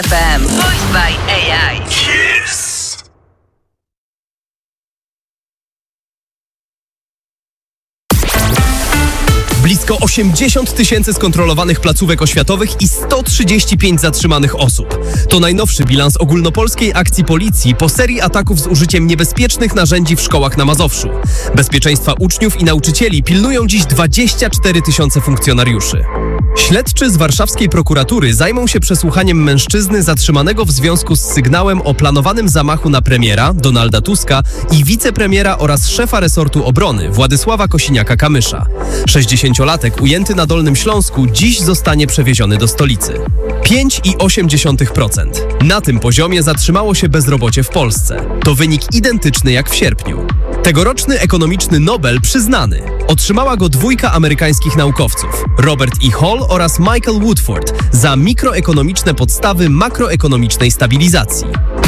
FM. Voiced by AI. Blisko 80 000 skontrolowanych placówek oświatowych i 135 zatrzymanych osób. To najnowszy bilans ogólnopolskiej akcji policji po serii ataków z użyciem niebezpiecznych narzędzi w szkołach na Mazowszu. Bezpieczeństwa uczniów i nauczycieli pilnują dziś 24 000 funkcjonariuszy. Śledczy z warszawskiej prokuratury zajmą się przesłuchaniem mężczyzny zatrzymanego w związku z sygnałem o planowanym zamachu na premiera Donalda Tuska i wicepremiera oraz szefa resortu obrony Władysława Kosiniaka-Kamysza. 60-latek ujęty na Dolnym Śląsku dziś zostanie przewieziony do stolicy. 5,8%. Na tym poziomie zatrzymało się bezrobocie w Polsce. To wynik identyczny jak w sierpniu. Tegoroczny ekonomiczny Nobel przyznany. Otrzymała go dwójka amerykańskich naukowców, Robert E. Hall oraz Michael Woodford, za mikroekonomiczne podstawy makroekonomicznej stabilizacji.